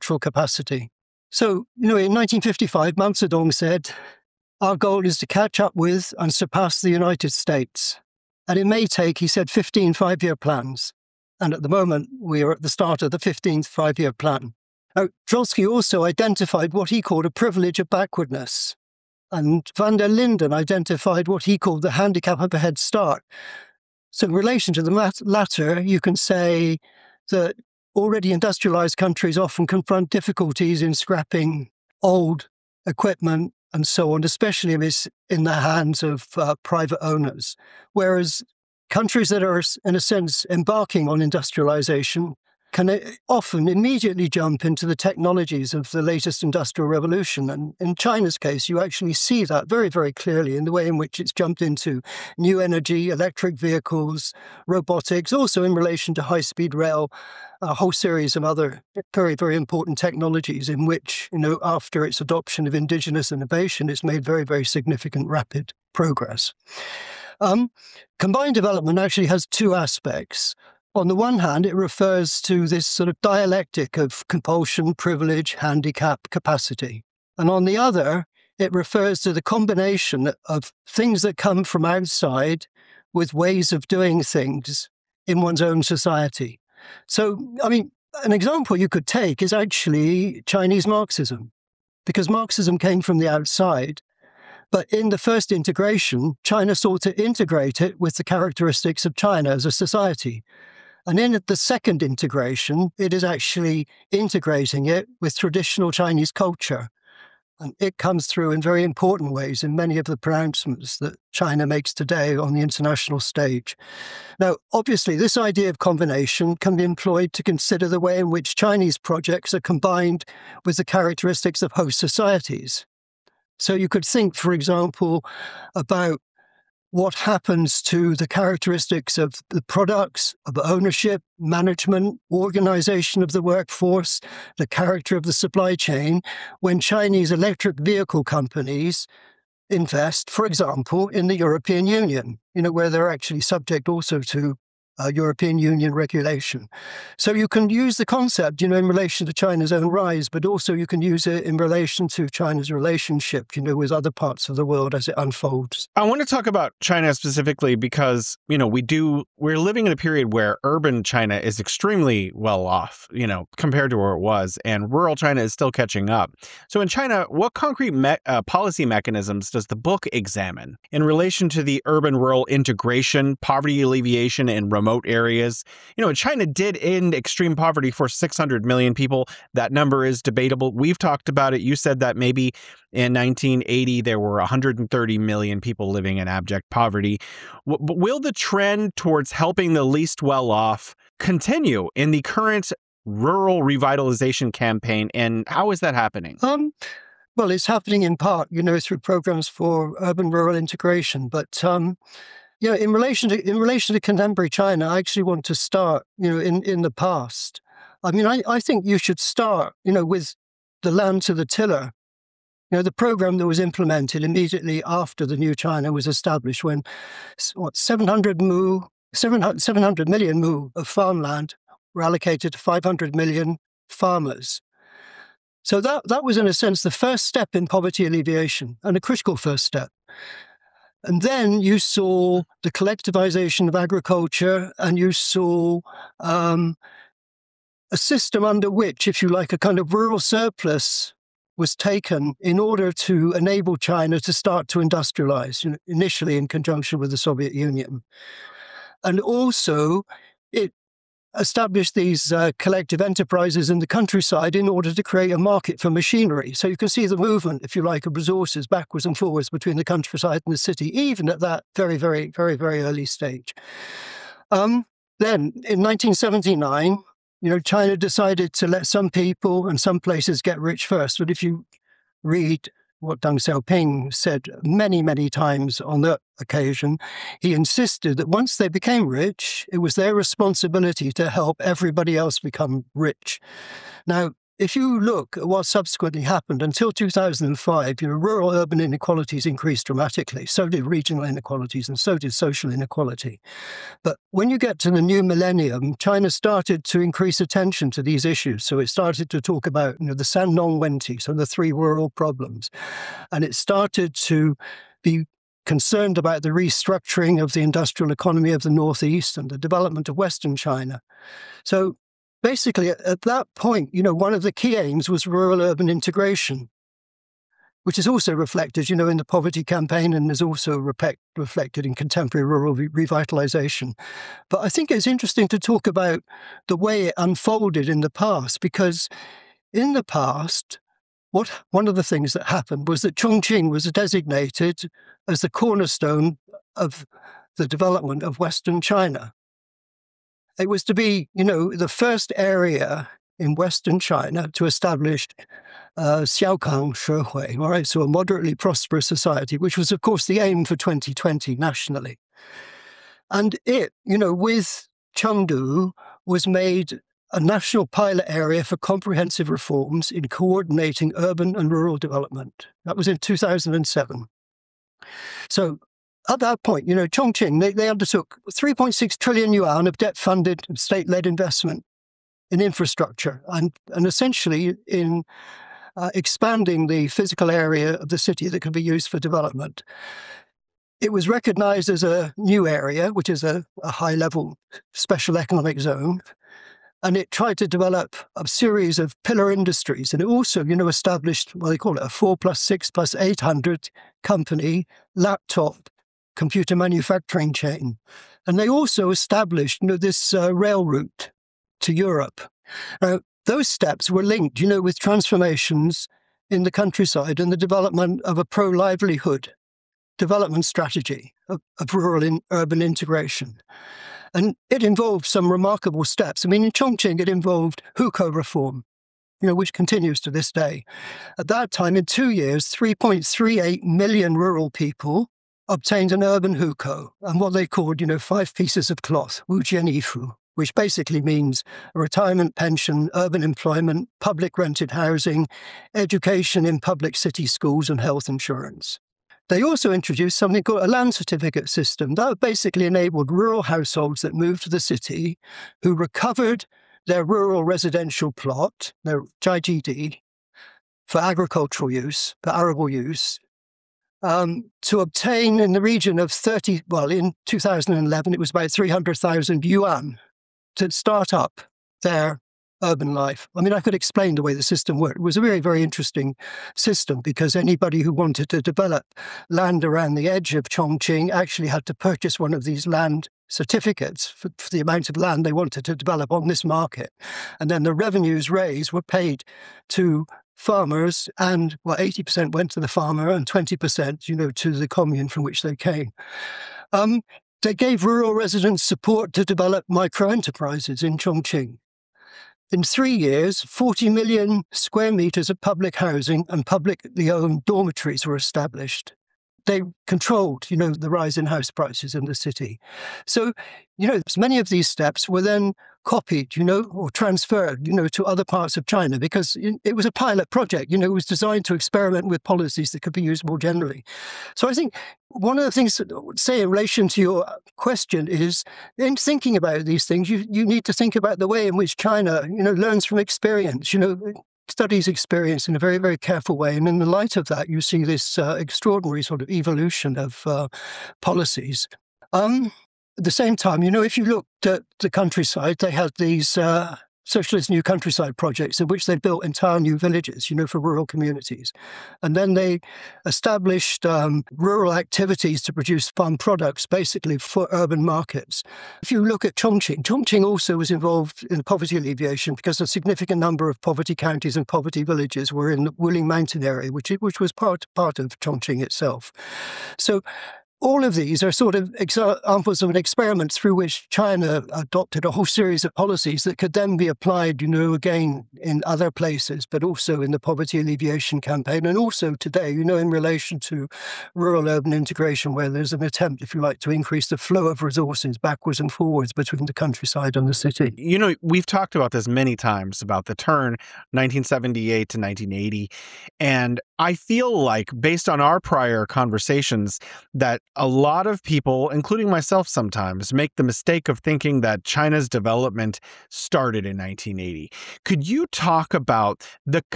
agricultural capacity. So, in 1955, Mao Zedong said, our goal is to catch up with and surpass the United States. And it may take, he said, 15 five-year plans. And at the moment, we are at the start of the 15th five-year plan. Now, Trotsky also identified what he called a privilege of backwardness. And van der Linden identified what he called the handicap of a head start. So in relation to the latter, you can say that already industrialized countries often confront difficulties in scrapping old equipment and so on, especially if it's in the hands of private owners. Whereas countries that are, in a sense, embarking on industrialization can often immediately jump into the technologies of the latest industrial revolution. And in China's case, you actually see that very, very clearly in the way in which it's jumped into new energy, electric vehicles, robotics, also in relation to high-speed rail, a whole series of other very, very important technologies in which, after its adoption of indigenous innovation, it's made very, very significant, rapid progress. Combined development actually has two aspects. On the one hand, it refers to this sort of dialectic of compulsion, privilege, handicap, capacity. And on the other, it refers to the combination of things that come from outside with ways of doing things in one's own society. So, an example you could take is actually Chinese Marxism, because Marxism came from the outside. But in the first integration, China sought to integrate it with the characteristics of China as a society. And in the second integration, it is actually integrating it with traditional Chinese culture. And it comes through in very important ways in many of the pronouncements that China makes today on the international stage. Now, obviously, this idea of combination can be employed to consider the way in which Chinese projects are combined with the characteristics of host societies. So you could think, for example, about what happens to the characteristics of the products, of ownership, management, organization of the workforce, the character of the supply chain, when Chinese electric vehicle companies invest, for example, in the European Union, where they're actually subject also to European Union regulation. So you can use the concept, in relation to China's own rise, but also you can use it in relation to China's relationship, with other parts of the world as it unfolds. I want to talk about China specifically because, we're living in a period where urban China is extremely well off, compared to where it was, and rural China is still catching up. So in China, what concrete policy mechanisms does the book examine in relation to the urban-rural integration, poverty alleviation, and remote areas? China did end extreme poverty for 600 million people. That number is debatable. We've talked about it. You said that maybe in 1980, there were 130 million people living in abject poverty. But will the trend towards helping the least well-off continue in the current rural revitalization campaign? And how is that happening? Well, it's happening in part, through programs for urban-rural integration. But in relation to contemporary China, I actually want to start, in the past. I think you should start, with the land to the tiller. The program that was implemented immediately after the new China was established, when 700 million mu of farmland were allocated to 500 million farmers. So that was, in a sense, the first step in poverty alleviation, and a critical first step. And then you saw the collectivization of agriculture, and you saw a system under which, if you like, a kind of rural surplus was taken in order to enable China to start to industrialize, initially in conjunction with the Soviet Union. And also, it established these collective enterprises in the countryside in order to create a market for machinery. So you can see the movement, if you like, of resources backwards and forwards between the countryside and the city, even at that very, very, very, very early stage. Then, in 1979, China decided to let some people and some places get rich first. But if you read what Deng Xiaoping said many, many times on that occasion, he insisted that once they became rich, it was their responsibility to help everybody else become rich. Now, if you look at what subsequently happened, until 2005, rural-urban inequalities increased dramatically. So did regional inequalities, and so did social inequality. But when you get to the new millennium, China started to increase attention to these issues. So it started to talk about the Sannong Wenti, so the three rural problems. And it started to be concerned about the restructuring of the industrial economy of the Northeast and the development of Western China. So basically, at that point, one of the key aims was rural-urban integration, which is also reflected, in the poverty campaign and is also reflected in contemporary rural revitalization. But I think it's interesting to talk about the way it unfolded in the past, because in the past, one of the things that happened was that Chongqing was designated as the cornerstone of the development of Western China. It was to be, the first area in Western China to establish Xiaokang Shehui, all right, so a moderately prosperous society, which was, of course, the aim for 2020 nationally. And it, with Chengdu, was made a national pilot area for comprehensive reforms in coordinating urban and rural development. That was in 2007. So at that point, Chongqing, they undertook 3.6 trillion yuan of debt-funded state-led investment in infrastructure and essentially in expanding the physical area of the city that could be used for development. It was recognized as a new area, which is a high-level special economic zone, and it tried to develop a series of pillar industries. And it also, established what they call it a 4+6+800 company laptop computer manufacturing chain. And they also established, this rail route to Europe. Those steps were linked, with transformations in the countryside and the development of a pro-livelihood development strategy of rural and urban integration. And it involved some remarkable steps. I mean, in Chongqing, it involved hukou reform, which continues to this day. At that time, in 2 years, 3.38 million rural people obtained an urban hukou and what they called, 5 pieces of cloth, wujian yifu, which basically means a retirement pension, urban employment, public rented housing, education in public city schools, and health insurance. They also introduced something called a land certificate system. That basically enabled rural households that moved to the city who recovered their rural residential plot, their JGD, for agricultural use, for arable use, to obtain in the region of in 2011, it was about 300,000 yuan to start up their urban life. I mean, I could explain the way the system worked. It was a very, very interesting system because anybody who wanted to develop land around the edge of Chongqing actually had to purchase one of these land certificates for the amount of land they wanted to develop on this market. And then the revenues raised were paid to farmers, and 80% went to the farmer and 20%, to the commune from which they came. They gave rural residents support to develop micro-enterprises in Chongqing. In 3 years, 40 million square meters of public housing and publicly owned dormitories were established. They controlled, the rise in house prices in the city. So, many of these steps were then copied, or transferred, to other parts of China because it was a pilot project. It was designed to experiment with policies that could be used more generally. So I think one of the things that I would say in relation to your question is, in thinking about these things, you need to think about the way in which China, learns from experience, studies experience in a very, very careful way. And in the light of that, you see this extraordinary sort of evolution of policies. At the same time, if you looked at the countryside, they had these socialist new countryside projects in which they built entire new villages, for rural communities. And then they established rural activities to produce farm products, basically for urban markets. If you look at Chongqing also was involved in poverty alleviation because a significant number of poverty counties and poverty villages were in the Wuling Mountain area, which was part of Chongqing itself. So all of these are sort of examples of an experiment through which China adopted a whole series of policies that could then be applied, again in other places, but also in the poverty alleviation campaign, and also today, in relation to rural-urban integration, where there's an attempt, if you like, to increase the flow of resources backwards and forwards between the countryside and the city. We've talked about this many times, about the turn 1978 to 1980, and I feel like, based on our prior conversations, that a lot of people, including myself sometimes, make the mistake of thinking that China's development started in 1980. Could you talk about the